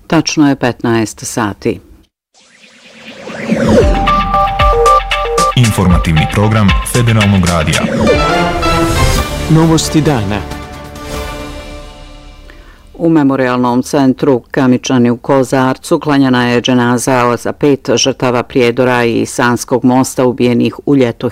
Tačno je 15 sati. Informativni program Federalnog radija. Novosti dana. U Memorijalnom centru Kamičani u Kozarcu klanjana je dženaza za 5 žrtava Prijedora i Sanskog mosta ubijenih u ljeto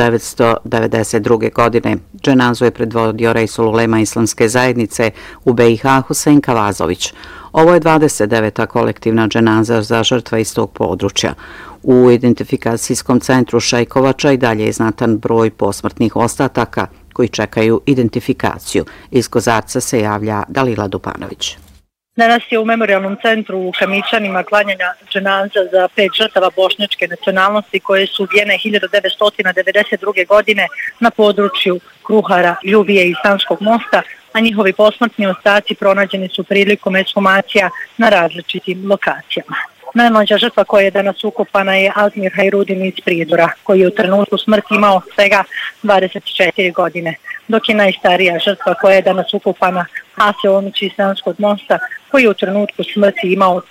1992. godine. Dženazu je predvodio Rejsul Ulema Islamske zajednice u BiH Husein Kavazović. Ovo je 29. kolektivna dženaza za žrtva iz tog područja. U identifikacijskom centru Šajkovača i dalje je znatan broj posmrtnih ostataka koji čekaju identifikaciju. Iz Kozarca se javlja Dalila Dupanović. Danas je u Memorijalnom centru u Kamičanima klanjanja dženaza za 5 žrtava bošnjačke nacionalnosti koje su ubijene 1992. godine na području Kruhara, Ljubije i Sanskog mosta, a njihovi posmrtni ostaci pronađeni su prilikom ekshumacija na različitim lokacijama. Najmlađa žrtva koja je danas ukopana je Azmir Hajrudin iz Prijedora, koji je u trenutku smrti imao svega 24 godine, dok je najstarija žrtva koja je danas ukopana Ase Omić iz Sanskog mosta, koji je u trenutku smrti imao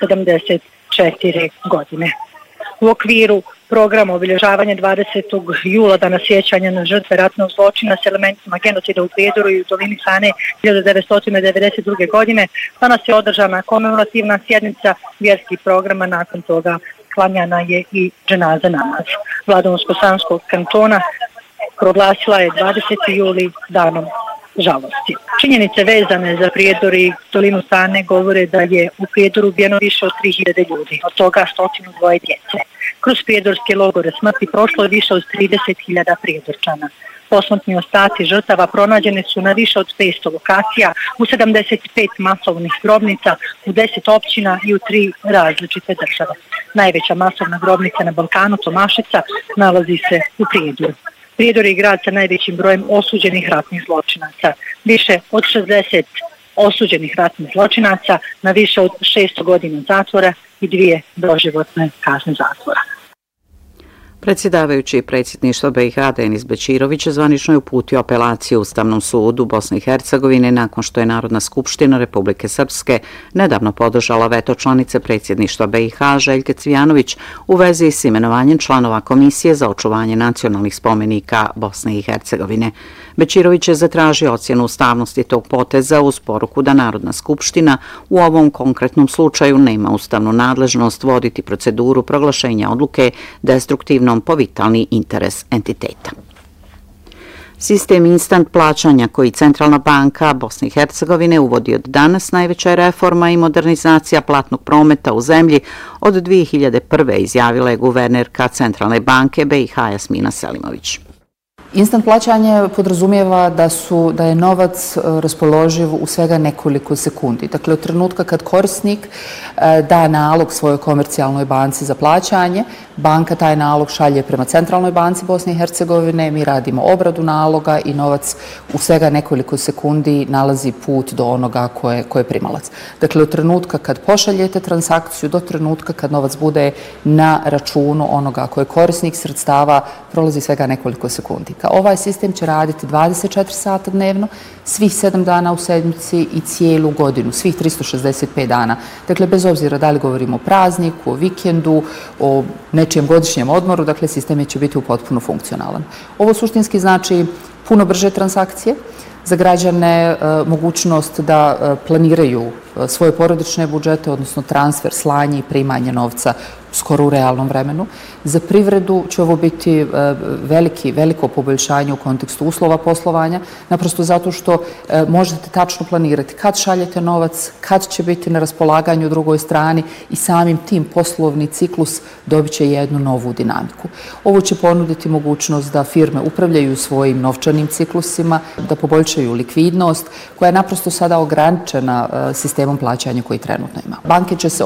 74 godine. U okviru programa obilježavanja 20. jula dana sjećanja na žrtve ratnog zločina s elementima genocida u Prijedoru i u dolini Sane 1992. godine, danas je održana komemorativna sjednica vjerskih programa, nakon toga klanjana je i dženaza namaz. Vlada Unsko-Sanskog kantona proglasila je 20. juli danom žalosti. Činjenice vezane za Prijedor i dolinu Sane govore da je u Prijedoru ubijeno više od 3000 ljudi, od toga 102 djece. Kroz prijedorske logore smrti prošlo je više od 30.000 Prijedorčana. Posmrtni ostaci žrtava pronađeni su na više od 500 lokacija, u 75 masovnih grobnica, u 10 općina i u 3 različite države. Najveća masovna grobnica na Balkanu, Tomašica, nalazi se u Prijedoru. Prijedor je grad sa najvećim brojem osuđenih ratnih zločinaca. Više od 60 osuđenih ratnih zločinaca na više od 600 godina zatvora i 2 doživotne kazne zatvora. Predsjedavajući predsjedništva BiH Denis Bećirović zvanično je uputio apelaciju Ustavnom sudu Bosne i Hercegovine nakon što je Narodna skupština Republike Srpske nedavno podržala veto članice predsjedništva BiH Željke Cvijanović u vezi s imenovanjem članova Komisije za očuvanje nacionalnih spomenika Bosne i Hercegovine. Bećirović je zatražio ocjenu ustavnosti tog poteza uz poruku da Narodna skupština u ovom konkretnom slučaju nema ustavnu nadležnost voditi proceduru proglašenja odluke destruktivnom po vitalni interes entiteta. Sistem instant plaćanja koji Centralna banka Bosne i Hercegovine uvodi od danas najveća je reforma i modernizacija platnog prometa u zemlji od 2001. izjavila je guvernerka Centralne banke BiH Jasmina Selimović. Instant plaćanje podrazumijeva da je novac raspoloživ u svega nekoliko sekundi. Dakle, od trenutka kad korisnik da nalog svojoj komercijalnoj banci za plaćanje, banka taj nalog šalje prema Centralnoj banci Bosne i Hercegovine, mi radimo obradu naloga i novac u svega nekoliko sekundi nalazi put do onoga ko je primalac. Dakle, od trenutka kad pošaljete transakciju do trenutka kad novac bude na računu onoga ko je korisnik sredstava prolazi svega nekoliko sekundi. Ovaj sistem će raditi 24 sata dnevno, svih 7 dana u sedmici i cijelu godinu, svih 365 dana. Dakle, bez obzira da li govorimo o prazniku, o vikendu, o nečijem godišnjem odmoru, dakle, sistem će biti potpuno funkcionalan. Ovo suštinski znači puno brže transakcije, za građane mogućnost da planiraju svoje porodične budžete, odnosno transfer, slanje i primanje novca skoro u realnom vremenu. Za privredu će ovo biti veliko poboljšanje u kontekstu uslova poslovanja, naprosto zato što možete tačno planirati kad šaljete novac, kad će biti na raspolaganju u drugoj strani i samim tim poslovni ciklus dobit će jednu novu dinamiku. Ovo će ponuditi mogućnost da firme upravljaju svojim novčanim ciklusima, da poboljšaju likvidnost koja je naprosto sada ograničena sistemom plaćanja koji trenutno ima. Banke će se